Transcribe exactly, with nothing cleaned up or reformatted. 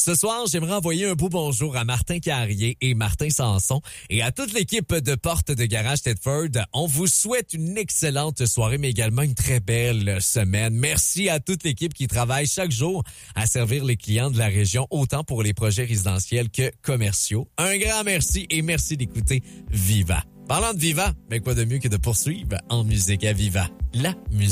Ce soir, j'aimerais envoyer un beau bonjour à Martin Carrier et Martin Sanson et à toute l'équipe de Porte de Garage Thetford. On vous souhaite une excellente soirée, mais également une très belle semaine. Merci à toute l'équipe qui travaille chaque jour à servir les clients de la région, autant pour les projets résidentiels que commerciaux. Un grand merci et merci d'écouter Viva. Parlant de Viva, mais quoi de mieux que de poursuivre en musique à Viva, la musique.